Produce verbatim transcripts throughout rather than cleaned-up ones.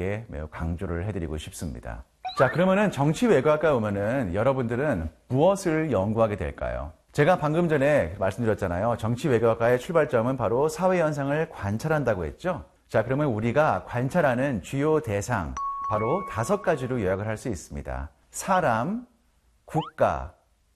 여러분들에게 매우 강조를 해드리고 싶습니다. 자, 그러면은 정치 외교학과 오면은 여러분들은 무엇을 연구하게 될까요? 제가 방금 전에 말씀드렸잖아요. 정치 외교학과의 출발점은 바로 사회 현상을 관찰한다고 했죠. 자, 그러면 우리가 관찰하는 주요 대상, 바로 다섯 가지로 요약을 할 수 있습니다. 사람, 국가,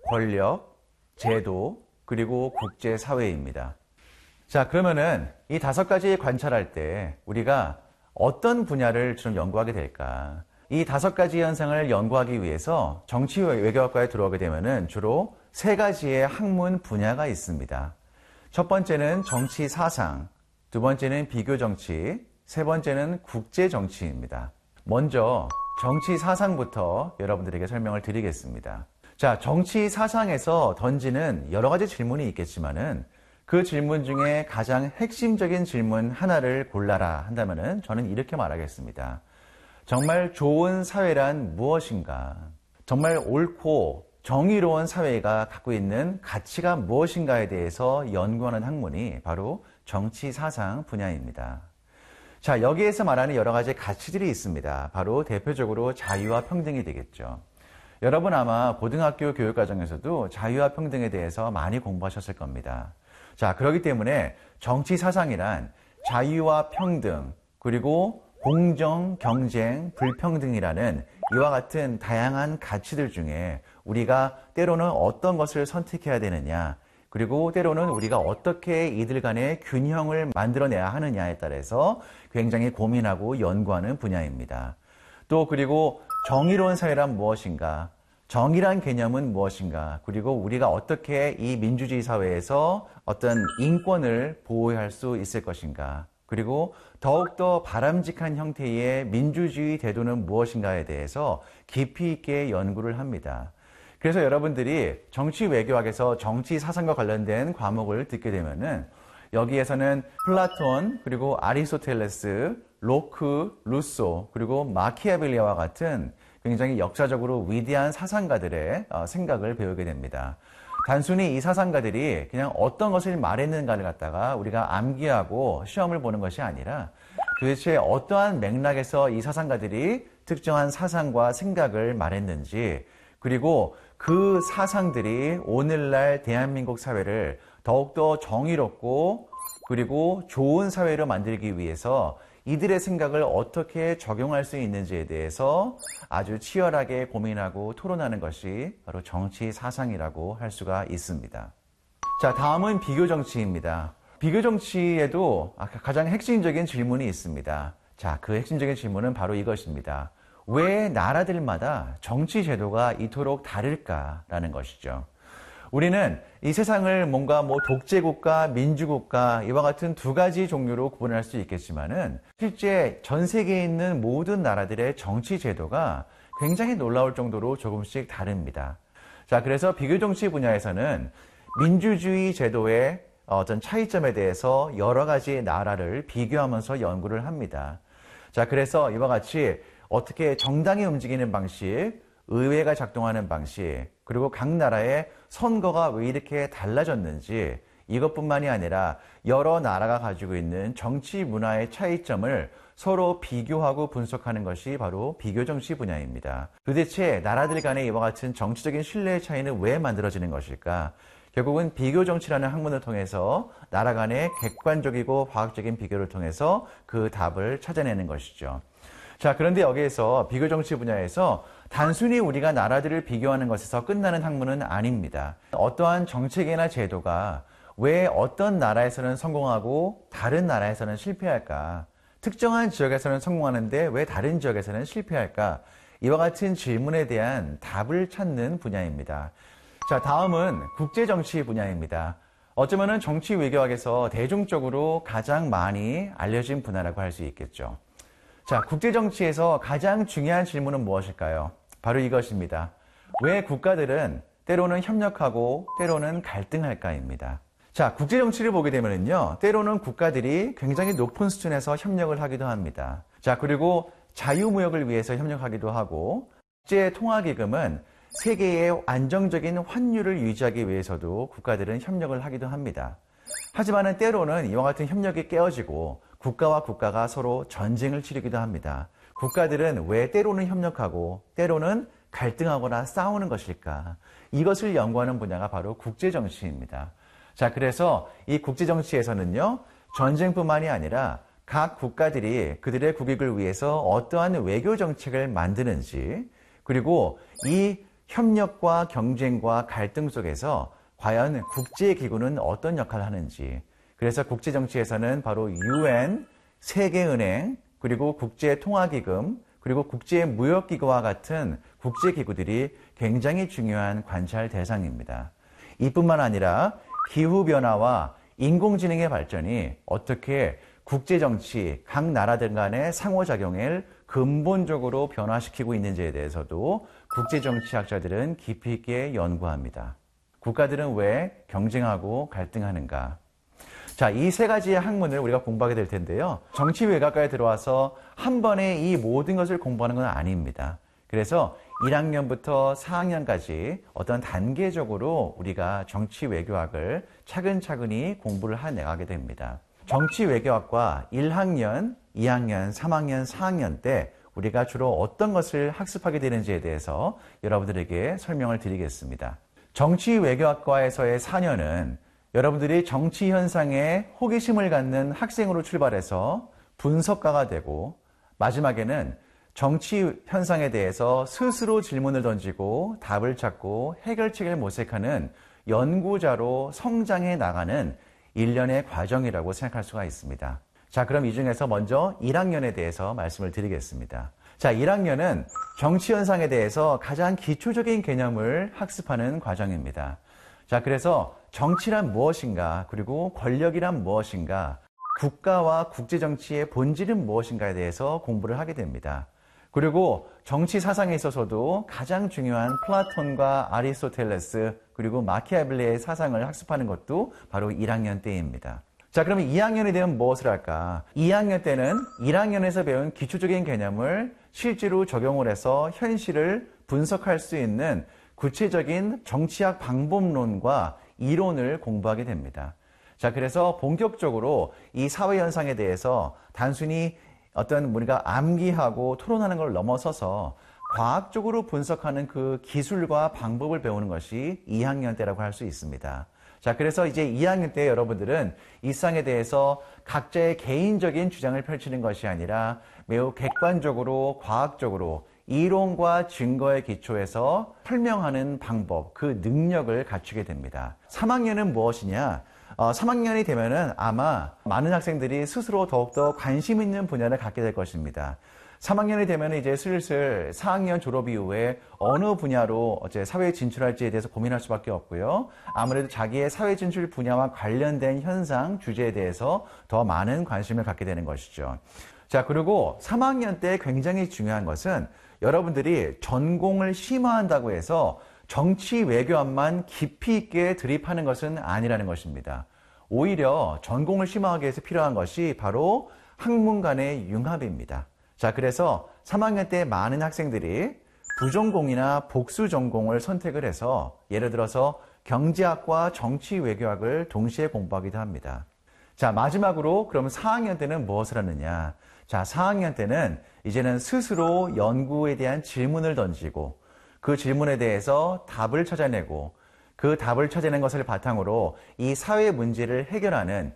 권력, 제도, 그리고 국제사회입니다. 자, 그러면은 이 다섯 가지 관찰할 때 우리가 어떤 분야를 좀 연구하게 될까? 이 다섯 가지 현상을 연구하기 위해서 정치 외교학과에 들어오게 되면은 주로 세 가지의 학문 분야가 있습니다. 첫 번째는 정치 사상, 두 번째는 비교 정치, 세 번째는 국제 정치입니다. 먼저 정치 사상부터 여러분들에게 설명을 드리겠습니다. 자, 정치 사상에서 던지는 여러 가지 질문이 있겠지만은 그 질문 중에 가장 핵심적인 질문 하나를 골라라 한다면은 저는 이렇게 말하겠습니다. 정말 좋은 사회란 무엇인가? 정말 옳고 정의로운 사회가 갖고 있는 가치가 무엇인가에 대해서 연구하는 학문이 바로 정치 사상 분야입니다. 자, 여기에서 말하는 여러 가지 가치들이 있습니다. 바로 대표적으로 자유와 평등이 되겠죠. 여러분 아마 고등학교 교육과정에서도 자유와 평등에 대해서 많이 공부하셨을 겁니다. 자, 그렇기 때문에 정치 사상이란 자유와 평등, 그리고 공정, 경쟁, 불평등이라는 이와 같은 다양한 가치들 중에 우리가 때로는 어떤 것을 선택해야 되느냐, 그리고 때로는 우리가 어떻게 이들 간의 균형을 만들어내야 하느냐에 따라서 굉장히 고민하고 연구하는 분야입니다. 또 그리고 정의로운 사회란 무엇인가, 정의란 개념은 무엇인가, 그리고 우리가 어떻게 이 민주주의 사회에서 어떤 인권을 보호할 수 있을 것인가, 그리고 더욱더 바람직한 형태의 민주주의 제도는 무엇인가에 대해서 깊이 있게 연구를 합니다. 그래서 여러분들이 정치 외교학에서 정치 사상과 관련된 과목을 듣게 되면은 여기에서는 플라톤, 그리고 아리스토텔레스, 로크, 루소, 그리고 마키아벨리와 같은 굉장히 역사적으로 위대한 사상가들의 생각을 배우게 됩니다. 단순히 이 사상가들이 그냥 어떤 것을 말했는가를 갖다가 우리가 암기하고 시험을 보는 것이 아니라 도대체 어떠한 맥락에서 이 사상가들이 특정한 사상과 생각을 말했는지, 그리고 그 사상들이 오늘날 대한민국 사회를 더욱더 정의롭고 그리고 좋은 사회로 만들기 위해서 이들의 생각을 어떻게 적용할 수 있는지에 대해서 아주 치열하게 고민하고 토론하는 것이 바로 정치 사상이라고 할 수가 있습니다. 자, 다음은 비교 정치입니다. 비교 정치에도 가장 핵심적인 질문이 있습니다. 자, 그 핵심적인 질문은 바로 이것입니다. 왜 나라들마다 정치 제도가 이토록 다를까라는 것이죠. 우리는 이 세상을 뭔가 뭐 독재국가, 민주국가 이와 같은 두 가지 종류로 구분할 수 있겠지만은 실제 전 세계에 있는 모든 나라들의 정치 제도가 굉장히 놀라울 정도로 조금씩 다릅니다. 자, 그래서 비교 정치 분야에서는 민주주의 제도의 어떤 차이점에 대해서 여러 가지 나라를 비교하면서 연구를 합니다. 자, 그래서 이와 같이 어떻게 정당이 움직이는 방식, 의회가 작동하는 방식, 그리고 각 나라의 선거가 왜 이렇게 달라졌는지, 이것뿐만이 아니라 여러 나라가 가지고 있는 정치 문화의 차이점을 서로 비교하고 분석하는 것이 바로 비교 정치 분야입니다. 도대체 나라들 간의 이와 같은 정치적인 신뢰의 차이는 왜 만들어지는 것일까? 결국은 비교 정치라는 학문을 통해서 나라 간의 객관적이고 과학적인 비교를 통해서 그 답을 찾아내는 것이죠. 자, 그런데 여기에서 비교 정치 분야에서 단순히 우리가 나라들을 비교하는 것에서 끝나는 학문은 아닙니다. 어떠한 정책이나 제도가 왜 어떤 나라에서는 성공하고 다른 나라에서는 실패할까? 특정한 지역에서는 성공하는데 왜 다른 지역에서는 실패할까? 이와 같은 질문에 대한 답을 찾는 분야입니다. 자, 다음은 국제정치 분야입니다. 어쩌면은 정치 외교학에서 대중적으로 가장 많이 알려진 분야라고 할 수 있겠죠. 자, 국제정치에서 가장 중요한 질문은 무엇일까요? 바로 이것입니다. 왜 국가들은 때로는 협력하고 때로는 갈등할까입니다. 자, 국제정치를 보게 되면요, 때로는 국가들이 굉장히 높은 수준에서 협력을 하기도 합니다. 자, 그리고 자유무역을 위해서 협력하기도 하고, 국제통화기금은 세계의 안정적인 환율을 유지하기 위해서도 국가들은 협력을 하기도 합니다. 하지만 때로는 이와 같은 협력이 깨어지고 국가와 국가가 서로 전쟁을 치르기도 합니다. 국가들은 왜 때로는 협력하고 때로는 갈등하거나 싸우는 것일까? 이것을 연구하는 분야가 바로 국제정치입니다. 자, 그래서 이 국제정치에서는요, 전쟁뿐만이 아니라 각 국가들이 그들의 국익을 위해서 어떠한 외교 정책을 만드는지, 그리고 이 협력과 경쟁과 갈등 속에서 과연 국제기구는 어떤 역할을 하는지, 그래서 국제정치에서는 바로 유엔, 세계은행, 그리고 국제통화기금, 그리고 국제무역기구와 같은 국제기구들이 굉장히 중요한 관찰 대상입니다. 이뿐만 아니라 기후변화와 인공지능의 발전이 어떻게 국제정치, 각 나라들 간의 상호작용을 근본적으로 변화시키고 있는지에 대해서도 국제정치학자들은 깊이 있게 연구합니다. 국가들은 왜 경쟁하고 갈등하는가? 자, 이 세 가지의 학문을 우리가 공부하게 될 텐데요. 정치외교학과에 들어와서 한 번에 이 모든 것을 공부하는 건 아닙니다. 그래서 일 학년부터 사 학년까지 어떤 단계적으로 우리가 정치외교학을 차근차근히 공부를 해나가게 됩니다. 정치외교학과 일 학년, 이 학년, 삼 학년, 사 학년 때 우리가 주로 어떤 것을 학습하게 되는지에 대해서 여러분들에게 설명을 드리겠습니다. 정치외교학과에서의 사 년은 여러분들이 정치 현상에 호기심을 갖는 학생으로 출발해서 분석가가 되고, 마지막에는 정치 현상에 대해서 스스로 질문을 던지고 답을 찾고 해결책을 모색하는 연구자로 성장해 나가는 일련의 과정이라고 생각할 수가 있습니다. 자, 그럼 이 중에서 먼저 일 학년에 대해서 말씀을 드리겠습니다. 자, 일 학년은 정치 현상에 대해서 가장 기초적인 개념을 학습하는 과정입니다. 자, 그래서 정치란 무엇인가, 그리고 권력이란 무엇인가, 국가와 국제정치의 본질은 무엇인가에 대해서 공부를 하게 됩니다. 그리고 정치 사상에 있어서도 가장 중요한 플라톤과 아리스토텔레스, 그리고 마키아벨리의 사상을 학습하는 것도 바로 일 학년 때입니다. 자, 그러면 이 학년이 되면 무엇을 할까? 이 학년 때는 일 학년에서 배운 기초적인 개념을 실제로 적용을 해서 현실을 분석할 수 있는 구체적인 정치학 방법론과 이론을 공부하게 됩니다. 자, 그래서 본격적으로 이 사회 현상에 대해서 단순히 어떤 우리가 암기하고 토론하는 걸 넘어서서 과학적으로 분석하는 그 기술과 방법을 배우는 것이 이 학년 때라고 할 수 있습니다. 자, 그래서 이제 이 학년 때 여러분들은 이 세상에 대해서 각자의 개인적인 주장을 펼치는 것이 아니라 매우 객관적으로 과학적으로 이론과 증거에 기초해서 설명하는 방법, 그 능력을 갖추게 됩니다. 삼 학년은 무엇이냐? 어, 삼 학년이 되면은 아마 많은 학생들이 스스로 더욱더 관심 있는 분야를 갖게 될 것입니다. 삼 학년이 되면 이제 슬슬 사 학년 졸업 이후에 어느 분야로 어째 사회에 진출할지에 대해서 고민할 수밖에 없고요. 아무래도 자기의 사회 진출 분야와 관련된 현상, 주제에 대해서 더 많은 관심을 갖게 되는 것이죠. 자, 그리고 삼 학년 때 굉장히 중요한 것은 여러분들이 전공을 심화한다고 해서 정치 외교학만 깊이 있게 드립하는 것은 아니라는 것입니다. 오히려 전공을 심화하기 위해서 필요한 것이 바로 학문 간의 융합입니다. 자, 그래서 삼 학년 때 많은 학생들이 부전공이나 복수 전공을 선택을 해서 예를 들어서 경제학과 정치 외교학을 동시에 공부하기도 합니다. 자, 마지막으로 그럼 사 학년 때는 무엇을 하느냐? 자, 사 학년 때는 이제는 스스로 연구에 대한 질문을 던지고 그 질문에 대해서 답을 찾아내고 그 답을 찾아낸 것을 바탕으로 이 사회 문제를 해결하는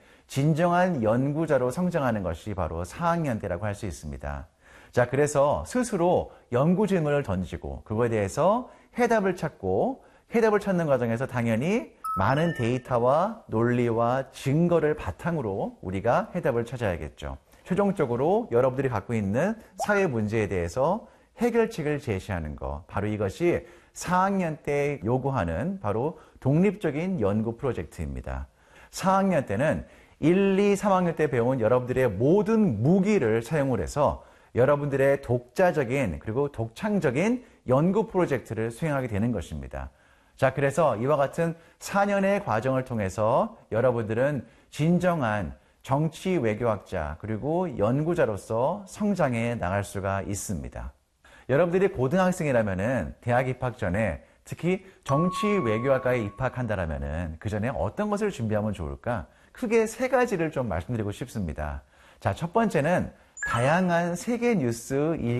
진정한 연구자로 성장하는 것이 바로 사 학년 때라고 할 수 있습니다. 자, 그래서 스스로 연구 질문을 던지고 그거에 대해서 해답을 찾고 해답을 찾는 과정에서 당연히 많은 데이터와 논리와 증거를 바탕으로 우리가 해답을 찾아야겠죠. 최종적으로 여러분들이 갖고 있는 사회 문제에 대해서 해결책을 제시하는 것, 바로 이것이 사 학년 때 요구하는 바로 독립적인 연구 프로젝트입니다. 사 학년 때는 일, 이, 삼 학년 때 배운 여러분들의 모든 무기를 사용을 해서 여러분들의 독자적인 그리고 독창적인 연구 프로젝트를 수행하게 되는 것입니다. 자, 그래서 이와 같은 사 년의 과정을 통해서 여러분들은 진정한 정치 외교학자 그리고 연구자로서 성장해 나갈 수가 있습니다. 여러분들이 고등학생이라면은 대학 입학 전에 특히 정치 외교학과에 입학한다라면은 그 전에 어떤 것을 준비하면 좋을까? 크게 세 가지를 좀 말씀드리고 싶습니다. 자, 첫 번째는 다양한 세계 뉴스